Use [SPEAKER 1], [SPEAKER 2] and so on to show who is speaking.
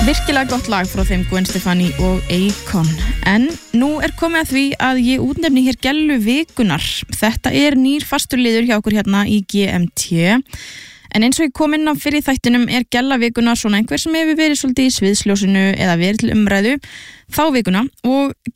[SPEAKER 1] Virkilega gott lag frá þeim Gwen Stefani og Akon. En nú komið að því að ég útnefni hér gellu vikunar. Þetta nýr fastur liður hjá okkur hérna í GMT. En eins og ég kom inn á fyrir þættinum gella vikunar svona einhver sem hefur verið svolítið í sviðsljósinu eða verið til umræðu þá vikuna og